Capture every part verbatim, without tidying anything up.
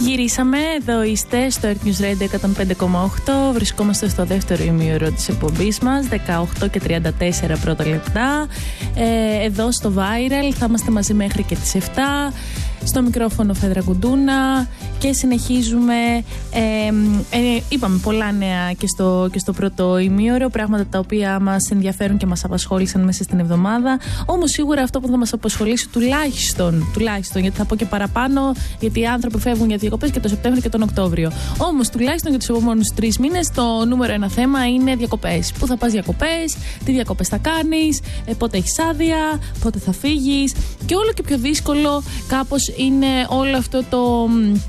Γυρίσαμε, εδώ είστε στο Earth News Radio εκατόν πέντε κόμμα οκτώ. Βρισκόμαστε στο δεύτερο ημίωρο της εκπομπής μας, δεκαοκτώ και τριάντα τέσσερα πρώτα λεπτά. Ε, εδώ στο Viral θα είμαστε μαζί μέχρι και τις επτά. Στο μικρόφωνο Φέδρα Κουντούνα και συνεχίζουμε. Ε, ε, είπαμε πολλά νέα και στο, και στο πρώτο ημίωρο, πράγματα τα οποία μας ενδιαφέρουν και μας απασχόλησαν μέσα στην εβδομάδα. Όμως σίγουρα αυτό που θα μας απασχολήσει τουλάχιστον, τουλάχιστον, γιατί θα πω και παραπάνω, γιατί οι άνθρωποι φεύγουν για διακοπές και το Σεπτέμβριο και τον Οκτώβριο. Όμως τουλάχιστον για τους επόμενους τρεις μήνες το νούμερο ένα θέμα είναι διακοπές. Πού θα πας διακοπές, τι διακοπές θα κάνεις, ε, πότε έχεις άδεια, πότε θα φύγεις. Και όλο και πιο δύσκολο κάπως είναι όλο αυτό το,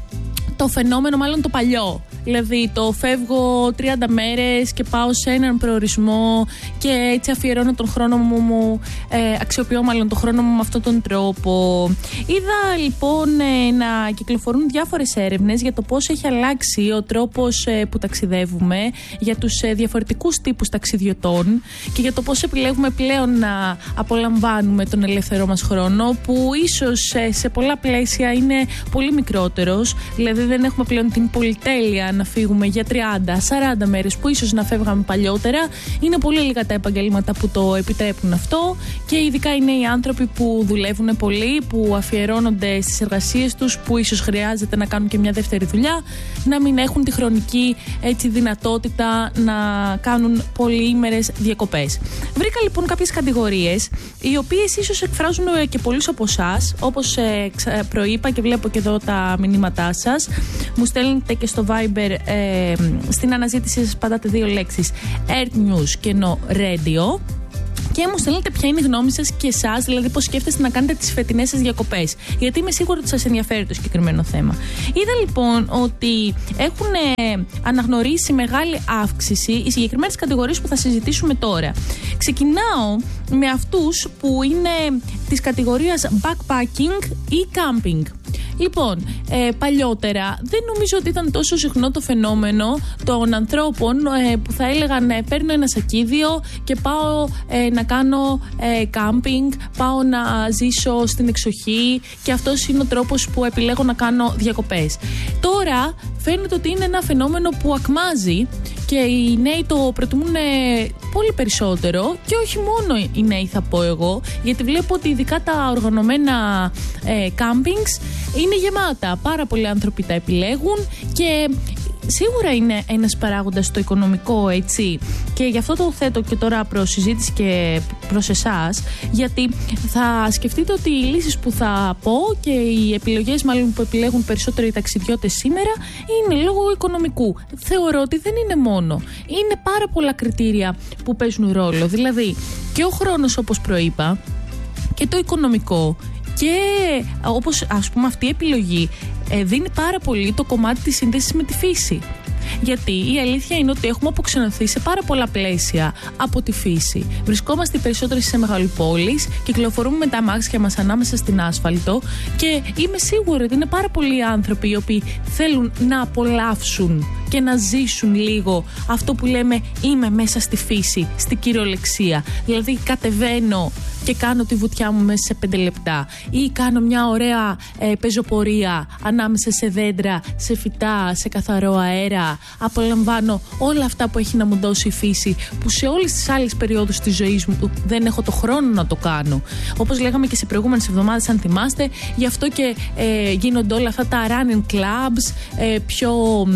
το φαινόμενο, μάλλον το παλιό. Δηλαδή το φεύγω τριάντα μέρες και πάω σε έναν προορισμό και έτσι αφιερώνω τον χρόνο μου, μου ε, αξιοποιώ μάλλον τον χρόνο μου με αυτόν τον τρόπο. Είδα λοιπόν ε, να κυκλοφορούν διάφορες έρευνες για το πώς έχει αλλάξει ο τρόπος ε, που ταξιδεύουμε, για τους ε, διαφορετικούς τύπους ταξιδιωτών και για το πώς επιλέγουμε πλέον να απολαμβάνουμε τον ελεύθερό μας χρόνο, που ίσως ε, σε πολλά πλαίσια είναι πολύ μικρότερος. Δηλαδή δεν έχουμε πλέον την πολυτέλεια να φύγουμε για τριάντα σαράντα μέρες που ίσως να φεύγαμε παλιότερα. Είναι πολύ λίγα τα επαγγέλματα που το επιτρέπουν αυτό και ειδικά είναι οι άνθρωποι που δουλεύουν πολύ, που αφιερώνονται στις εργασίες τους, που ίσως χρειάζεται να κάνουν και μια δεύτερη δουλειά, να μην έχουν τη χρονική έτσι, δυνατότητα να κάνουν πολυήμερες διακοπές. Βρήκα λοιπόν κάποιες κατηγορίες οι οποίες ίσως εκφράζουν και πολλούς από εσάς, όπως ε, προείπα και βλέπω και εδώ τα μηνύματά σας. Μου στέλνετε και στο Viber. Ε, στην αναζήτηση σας πατάτε δύο λέξεις Earth News και ενώ Radio και μου στέλνετε ποια είναι η γνώμη σας και εσάς, δηλαδή πώς σκέφτεστε να κάνετε τις φετινές σας διακοπές. Γιατί είμαι σίγουρη ότι σας ενδιαφέρει το συγκεκριμένο θέμα. Είδα λοιπόν ότι έχουν αναγνωρίσει μεγάλη αύξηση οι συγκεκριμένες κατηγορίες που θα συζητήσουμε τώρα. Ξεκινάω με αυτούς που είναι της κατηγορίας backpacking ή camping. Λοιπόν, ε, παλιότερα δεν νομίζω ότι ήταν τόσο συχνό το φαινόμενο των ανθρώπων ε, που θα έλεγαν ε, παίρνω ένα σακίδιο και πάω ε, να κάνω ε, κάμπινγκ, πάω να ζήσω στην εξοχή και αυτός είναι ο τρόπος που επιλέγω να κάνω διακοπές. Τώρα φαίνεται ότι είναι ένα φαινόμενο που ακμάζει και οι νέοι το προτιμούν πολύ περισσότερο και όχι μόνο οι νέοι θα πω εγώ, γιατί βλέπω ότι ειδικά τα οργανωμένα ε, κάμπινγκς είναι γεμάτα. Πάρα πολλοί άνθρωποι τα επιλέγουν και σίγουρα είναι ένας παράγοντας το οικονομικό, έτσι. Και γι' αυτό το θέτω και τώρα προς συζήτηση και προς εσάς, γιατί θα σκεφτείτε ότι οι λύσεις που θα πω και οι επιλογές μάλλον που επιλέγουν περισσότερο οι ταξιδιώτες σήμερα είναι λόγω οικονομικού. Θεωρώ ότι δεν είναι μόνο. Είναι πάρα πολλά κριτήρια που παίζουν ρόλο. Δηλαδή και ο χρόνος, όπως προείπα, και το οικονομικό. Και όπως ας πούμε αυτή η επιλογή ε, δίνει πάρα πολύ το κομμάτι της σύνδεσης με τη φύση. Γιατί η αλήθεια είναι ότι έχουμε αποξενωθεί σε πάρα πολλά πλαίσια από τη φύση. Βρισκόμαστε οι περισσότεροι σε μεγαλοπόλεις, κυκλοφορούμε με τα αμάξια μας ανάμεσα στην άσφαλτο και είμαι σίγουρη ότι είναι πάρα πολλοί άνθρωποι οι οποίοι θέλουν να απολαύσουν και να ζήσουν λίγο αυτό που λέμε είμαι μέσα στη φύση, στην κυριολεξία. Δηλαδή κατεβαίνω και κάνω τη βουτιά μου μέσα σε πέντε λεπτά ή κάνω μια ωραία ε, πεζοπορία ανάμεσα σε δέντρα, σε φυτά, σε καθαρό αέρα. Απολαμβάνω όλα αυτά που έχει να μου δώσει η φύση, που σε όλες τις άλλες περιόδους της ζωής μου δεν έχω το χρόνο να το κάνω. Όπως λέγαμε και σε προηγούμενες εβδομάδες, αν θυμάστε, γι' αυτό και ε, γίνονται όλα αυτά τα running clubs ε, πιο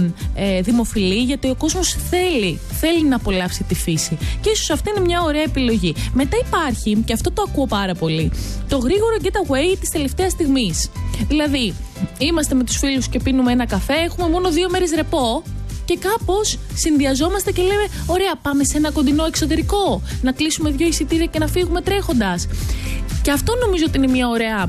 ε, δημοφιλή, γιατί ο κόσμος θέλει, θέλει να απολαύσει τη φύση. Και ίσως αυτή είναι μια ωραία επιλογή. Μετά υπάρχει, και αυτό το ακούω πάρα πολύ, το γρήγορο getaway της τελευταίας στιγμής. Δηλαδή, είμαστε με τους φίλους και πίνουμε ένα καφέ, έχουμε μόνο δύο μέρες ρεπό και κάπως συνδυαζόμαστε και λέμε ωραία, πάμε σε ένα κοντινό εξωτερικό, να κλείσουμε δύο εισιτήρια και να φύγουμε τρέχοντας. Και αυτό νομίζω ότι είναι μια ωραία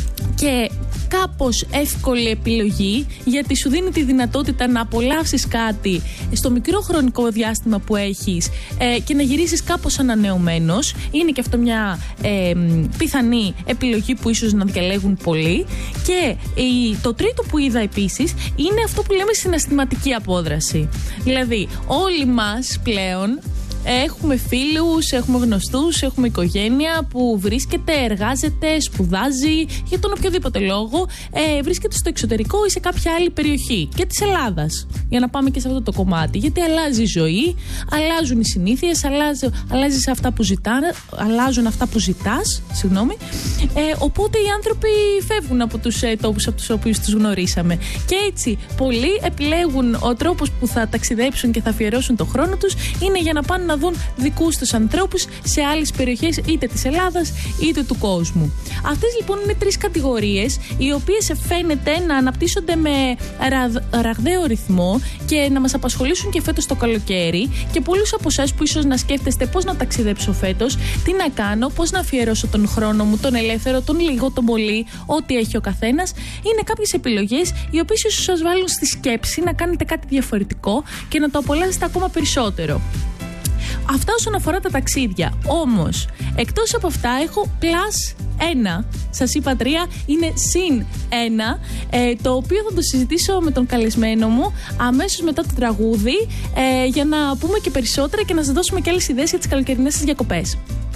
και κάπως εύκολη επιλογή, γιατί σου δίνει τη δυνατότητα να απολαύσεις κάτι στο μικρό χρονικό διάστημα που έχεις ε, και να γυρίσεις κάπως ανανεωμένος. Είναι και αυτό μια ε, πιθανή επιλογή που ίσως να διαλέγουν πολλοί. Και ε, το τρίτο που είδα επίσης είναι αυτό που λέμε συναισθηματική απόδραση. Δηλαδή όλοι μας πλέον έχουμε φίλους, έχουμε γνωστούς, έχουμε οικογένεια που βρίσκεται, εργάζεται, σπουδάζει για τον οποιοδήποτε λόγο, ε, βρίσκεται στο εξωτερικό ή σε κάποια άλλη περιοχή και της Ελλάδας. Για να πάμε και σε αυτό το κομμάτι. Γιατί αλλάζει η ζωή, αλλάζουν οι συνήθειες, αλλάζει, αλλάζεις αυτά που ζητάνε, αλλάζουν αυτά που ζητάς, συγγνώμη. Ε, οπότε οι άνθρωποι φεύγουν από τους ε, τόπους από τους οποίους τους γνωρίσαμε. Και έτσι, πολλοί επιλέγουν ο τρόπος που θα ταξιδέψουν και θα αφιερώσουν το χρόνο τους είναι για να πάνε να δουν δικούς τους ανθρώπους σε άλλες περιοχές είτε της Ελλάδας είτε του κόσμου. Αυτές λοιπόν είναι τρεις κατηγορίες οι οποίες φαίνεται να αναπτύσσονται με ρα, ραγδαίο ρυθμό και να μας απασχολήσουν και φέτος το καλοκαίρι. Και πολλούς από εσάς που ίσως να σκέφτεστε πώς να ταξιδέψω φέτος, τι να κάνω, πώς να αφιερώσω τον χρόνο μου, τον ελεύθερο, τον λίγο, τον πολύ, ό,τι έχει ο καθένας, είναι κάποιες επιλογές οι οποίες ίσως σας βάλουν στη σκέψη να κάνετε κάτι διαφορετικό και να το απολαύσετε ακόμα περισσότερο. Αυτά όσον αφορά τα ταξίδια. Όμως, εκτός από αυτά έχω plus ένα. Σας είπα τρία, είναι συν ένα, ε, το οποίο θα το συζητήσω με τον καλεσμένο μου αμέσως μετά το τραγούδι, ε, για να πούμε και περισσότερα και να σας δώσουμε και άλλες ιδέες για τις καλοκαιρινές σας διακοπές.